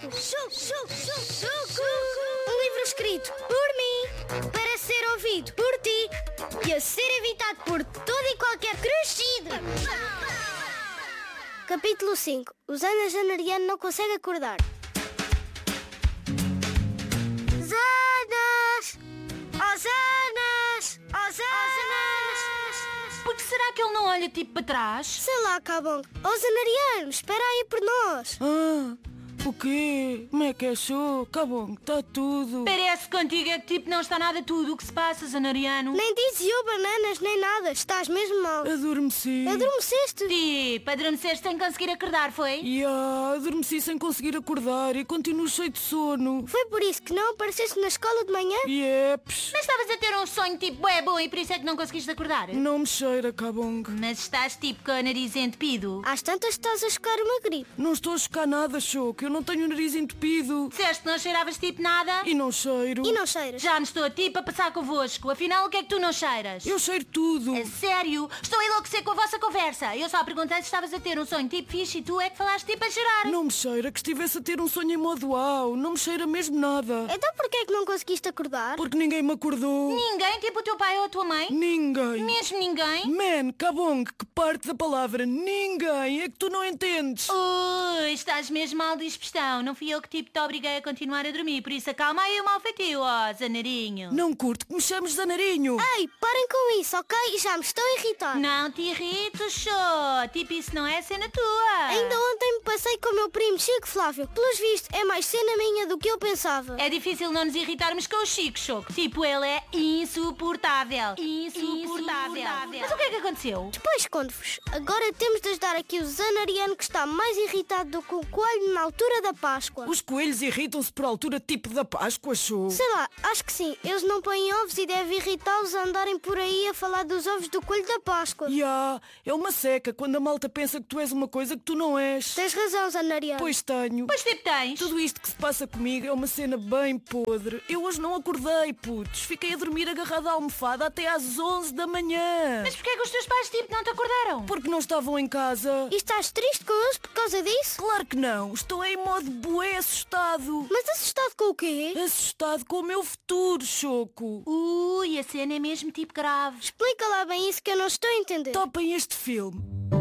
Choco. Um livro escrito por mim, para ser ouvido por ti e a ser evitado por todo e qualquer crescido. Capítulo 5. O Zana Janariano não consegue acordar. Zanas! Oh Zanas! Oh Zanas! Por que será que ele não olha tipo para trás? Sei lá, Cabong. Oh Zanariano, espera aí por nós. O quê? Como é que é, show? Cabong, está tudo. Parece que contigo é que tipo não está nada tudo o que se passa, Zanariano. Nem dizes eu bananas, nem nada. Estás mesmo mal. Adormeci. Adormeceste? Tipo, adormeceste sem conseguir acordar, foi? Adormeci sem conseguir acordar e continuo cheio de sono. Foi por isso que não apareceste na escola de manhã? Yeps. Mas estavas a ter um sonho tipo bué bom e por isso é que não conseguiste acordar? Não me cheira, Cabong. Mas estás tipo com o nariz entupido. Às tantas estás a chocar uma gripe. Não estou a chocar nada, show, que eu não tenho o nariz entupido. Disseste que não cheiravas tipo nada? E não cheiro. E não cheiras? Já me estou tipo a passar convosco. Afinal, o que é que tu não cheiras? Eu cheiro tudo. É sério? Estou a enlouquecer com a vossa conversa. Eu só perguntei se estavas a ter um sonho tipo fixe e tu é que falaste tipo a chorar. Não me cheira que estivesse a ter um sonho em modo uau. Não me cheira mesmo nada. Então porquê é que não conseguiste acordar? Porque ninguém me acordou. Ninguém? Tipo o teu pai ou a tua mãe? Ninguém. Mesmo ninguém? Man, Cabong, que parte da palavra ninguém é que tu não entendes. Ui, estás mesmo mal de expressão. Não fui eu que tipo te obriguei a continuar a dormir. Por isso acalma aí o mal feitio, ó, Zanarinho. Não curto que me chames Zanarinho. Ei, parem com isso, ok? Já me estou a irritar. Não te irrites, show. Tipo, isso não é cena tua. Ainda ontem me passei com o meu primo Chico Flávio. Pelos vistos, é mais cena minha do que eu pensava. É difícil não nos irritarmos com o Chico, Choco. Tipo, ele é insuportável. Insuportável. Mas o que é que aconteceu? Depois conto-vos. Agora temos de ajudar aqui o Zanariano, que está mais irritado do que o coelho na altura da Páscoa. Os coelhos irritam-se por altura tipo da Páscoa, show. Sei lá, acho que sim. Eles não põem ovos e deve irritá-los a andarem por aí a falar dos ovos do coelho da Páscoa. É uma seca quando a malta pensa que tu és uma coisa que tu não és. Tens razão, Zanariano. Pois tenho. Pois tipo tens. Tudo isto que se passa comigo é uma cena bem podre. Eu hoje não acordei, putos. Fiquei a dormir agarrado à almofada até às 11 da manhã. Mas porquê é que os teus pais tipo não te acordaram? Porque não estavam em casa. E estás triste com eles por causa disso? Claro que não. Estou em modo bué assustado. Mas assustado com o quê? Assustado com o meu futuro, Choco. Ui, a cena é mesmo tipo grave. Explica lá bem isso que eu não estou a entender. Topem este filme.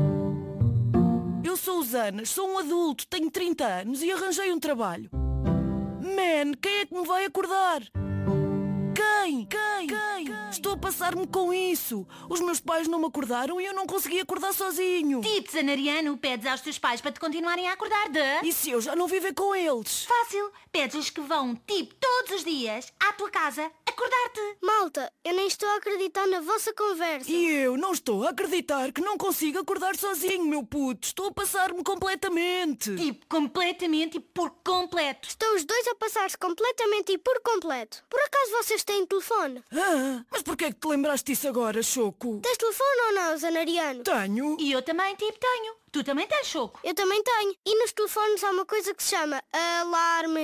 Eu sou o Zanas, sou um adulto, tenho 30 anos e arranjei um trabalho. Man, quem é que me vai acordar? Quem? Estou a passar-me com isso. Os meus pais não me acordaram e eu não consegui acordar sozinho. Tipo, Zanariano, pedes aos teus pais para te continuarem a acordar de... E se eu já não viver com eles? Fácil. Pedes-lhes que vão, tipo, todos os dias, à tua casa, acordar-te. Malta, eu nem estou a acreditar na vossa conversa. E eu não estou a acreditar que não consigo acordar sozinho, meu puto. Estou a passar-me completamente. Tipo, completamente e por completo. Estão os dois a passar-se completamente e por completo. Por acaso vocês têm telefone? Mas porquê é que te lembraste disso agora, Choco? Tens telefone ou não, Zanariano? Tenho. E eu também, tipo, tenho. Tu também tens, Choco. Eu também tenho. E nos telefones há uma coisa que se chama alarme.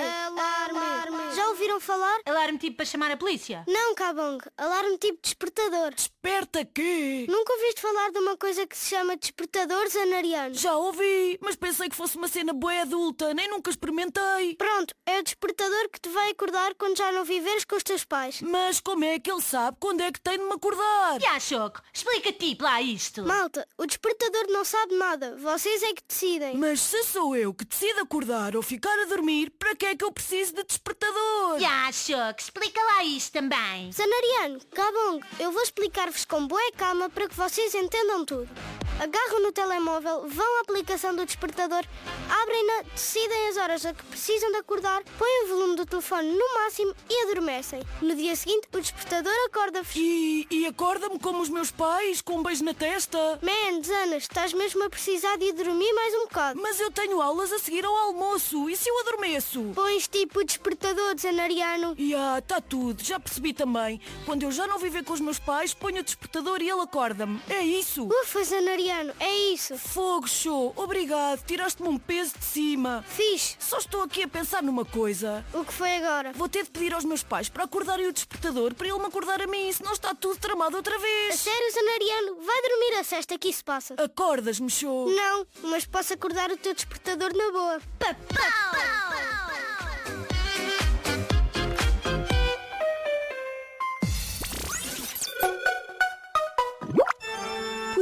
Já ouviram falar? Alarme tipo para chamar a polícia. Não, Cabong. Alarme tipo despertador. Desperta quê? Nunca ouviste falar de uma coisa que se chama despertador, Zanariano? Já ouvi, mas pensei que fosse uma cena bué adulta. Nem nunca experimentei. Pronto, é o despertador que te vai acordar quando já não viveres com os teus pais. Mas como é que ele sabe quando é que tem de me acordar? Já, Choco, explica tipo lá isto. Malta, o despertador não sabe nada. Vocês é que decidem. Mas se sou eu que decido acordar ou ficar a dormir, para que é que eu preciso de despertador? Já, Choco, explica lá isto também. Zanariano, Cabong, eu vou explicar-vos com boa calma para que vocês entendam tudo. Agarram no telemóvel, vão à aplicação do despertador, abrem-na, decidem as horas a que precisam de acordar, põem o volume do telefone no máximo e adormecem. No dia seguinte, o despertador acorda-vos. E acorda-me como os meus pais, com um beijo na testa? Man, Zanas, estás mesmo a precisar de ir dormir mais um bocado. Mas eu tenho aulas a seguir ao almoço. E se eu adormeço? Pões tipo o despertador, Zanariano. Está tudo. Já percebi também. Quando eu já não viver com os meus pais, ponho o despertador e ele acorda-me. É isso. Ufa, Zanariano, é isso. Fogo, show. Obrigado. Tiraste-me um peso de cima. Fixe. Só estou aqui a pensar numa coisa. O que foi agora? Vou ter de pedir aos meus pais para acordarem o despertador para ele me acordar a mim, senão está tudo tramado outra A vez. sério, Zanariano? Vai dormir a cesta que isso passa. Acordas-me, show. Não, mas posso acordar o teu despertador na boa. Pau!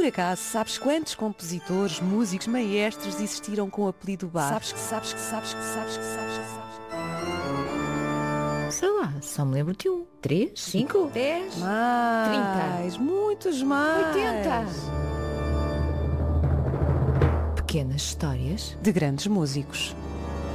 acaso, sabes quantos compositores, músicos, maestros existiram com o apelido Bach? Sabes. Sei lá, só me lembro de 1, 3, 5, 10, Mais, 30, muitos mais. 80. Pequenas histórias De grandes músicos.